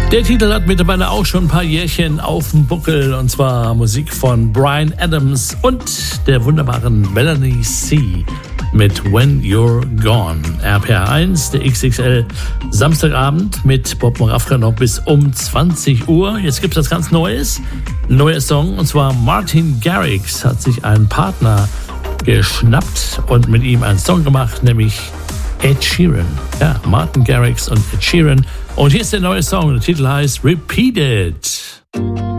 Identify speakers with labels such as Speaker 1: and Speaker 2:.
Speaker 1: Der Titel hat mittlerweile auch schon ein paar Jährchen auf dem Buckel, und zwar Musik von Bryan Adams und der wunderbaren Melanie C. mit When You're Gone. RPR1, der XXL Samstagabend mit Bob Moravka noch bis um 20 Uhr. Jetzt gibt es was ganz Neues, ein neuer Song, und zwar Martin Garrix hat sich einen Partner geschnappt und mit ihm einen Song gemacht, nämlich Ed Sheeran. Ja, Martin Garrix und Ed Sheeran. Und hier ist der neue Song, der Titel heißt Repeat It.